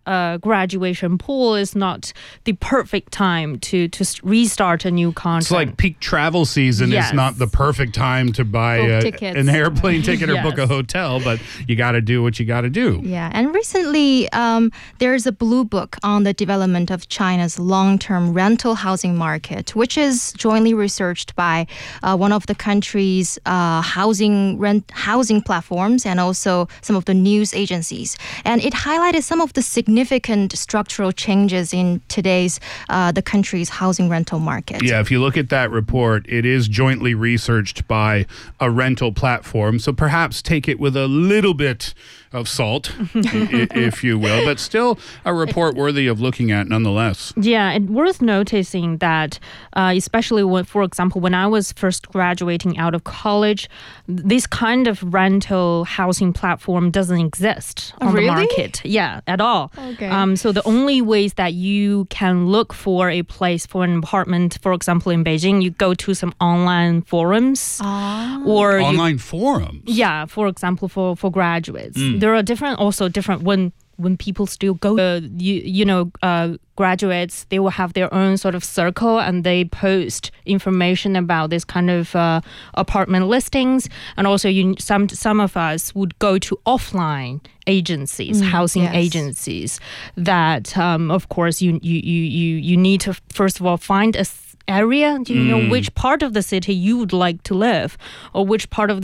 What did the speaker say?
graduation pool is not the perfect time to restart a new contract. It's like peak travel season is not the perfect time to buy an airplane ticket or book a hotel, but you got to do what you got to do. Yeah, and recently there's a blue book on the development of China's long-term rental housing market, which is jointly researched by one of the country's housing platforms and also some of the news agencies. And it highlighted some of the significant structural changes in today's the country's housing rental market. Yeah, if you look at that report, it is jointly researched by a rental platform, so perhaps take it with a little bit of salt, if you will, but still a report worthy of looking at nonetheless. Yeah, and worth noticing that, especially when, for example, when I was first graduating out of college, this kind of rental housing platform doesn't exist on the market. Yeah, at all. Okay. So the only ways that you can look for a place for an apartment, for example, in Beijing, you go to some online forums. Or online forums? Yeah, for example, for graduates. There are different when people still go, graduates, they will have their own sort of circle and they post information about this kind of apartment listings. And also some of us would go to offline agencies, housing agencies that, of course, you need to, first of all, find a area. Do you know which part of the city you would like to live or which part of